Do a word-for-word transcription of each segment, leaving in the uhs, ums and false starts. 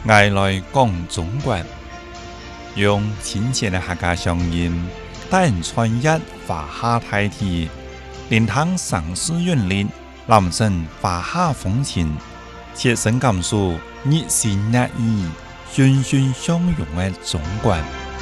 爱来讲中国，用亲切的客家乡音，带人穿越华夏大地，连通城市韵律，揽胜华夏风情，切身感受热情热意、欣欣向荣的中国。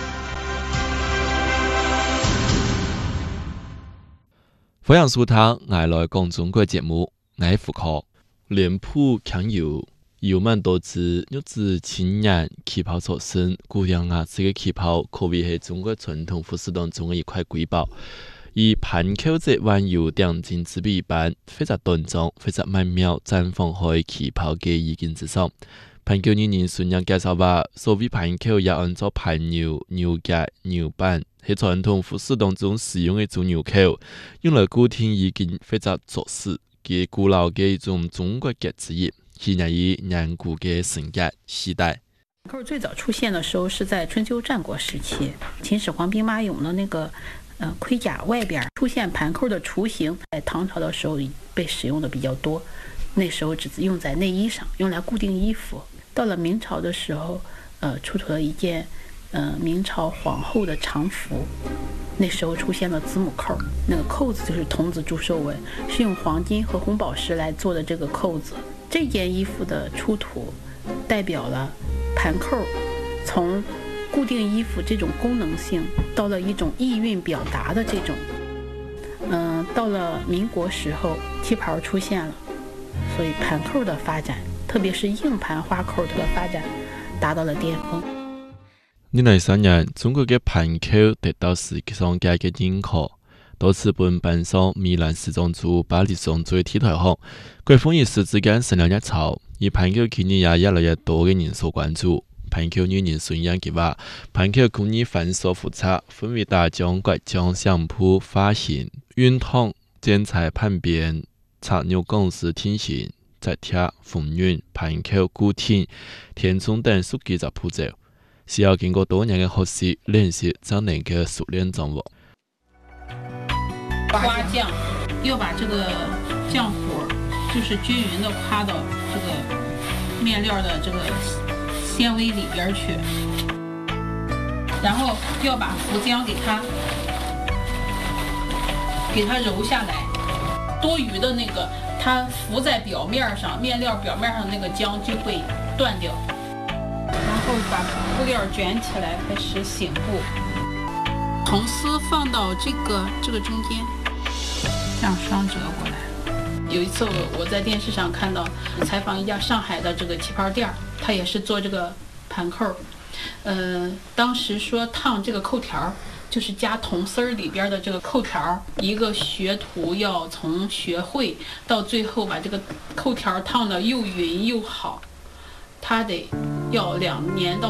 欢迎收听《爱来讲中国》节目，我是胡科。脸谱强油，油满多姿，玉子青年旗袍出身，姑娘啊，这个旗袍可谓是中国传统服饰当中的一块瑰宝。以盘口子弯腰镶金之笔般，非常端庄、非常曼妙，绽放在旗袍嘅意境之上。盘口女人顺样介绍吧，所谓盘口也按照盘牛、牛结、牛板，是传统服饰当中使用的做纽扣，用来固定意境非常着实。嘅古老嘅一种中国结之一，纪念于远古嘅盛业时代。 扣最早出现的时候是在春秋战国时期，秦始皇兵马俑的那个呃盔甲外边出现盘扣的雏形，在唐朝的时候被使用的比较多，那时候只用在内衣上，用来固定衣服。到了明朝的时候，呃，出土了一件呃明朝皇后的常服。那时候出现了子母扣，那个扣子就是童子祝寿纹，是用黄金和红宝石来做的这个扣子。这件衣服的出土，代表了盘扣从固定衣服这种功能性，到了一种意蕴表达的这种。嗯、呃，到了民国时候，旗袍出现了，所以盘扣的发展，特别是硬盘花扣的发展，达到了巅峰。 二零一三年，中国嘅盘扣得到世界上界嘅认可，多次被搬上米兰时装周、巴黎时装周嘅 T 台上。国风一时之间成了热潮，而盘扣概念也越来越多嘅人所关注。盘扣女人顺样嘅话，盘扣工艺繁琐复杂，分为大奖、拐奖、相扑、发型、熨烫、剪裁、判边、插纽钢丝、天型、扎贴、缝纫、盘扣、固定、填充等数几个步骤。需要经过多年的学习练习，才能够熟练掌握。 刮浆，要把这个浆糊就是均匀的夸到这个面料的这个纤维里边去，然后要把浮浆给它给它揉下来，多余的那个它浮在表面上，面料表面上那个浆就会断掉。然后把布料卷起来，开始醒布，铜丝放到这个这个中间，这样双折过来。有一次我我在电视上看到采访一家上海的这个旗袍店，他也是做这个盘扣，呃，当时说烫这个扣条，就是加铜丝儿里边的这个扣条，一个学徒要从学会到最后把这个扣条烫得又匀又好，他得要两年到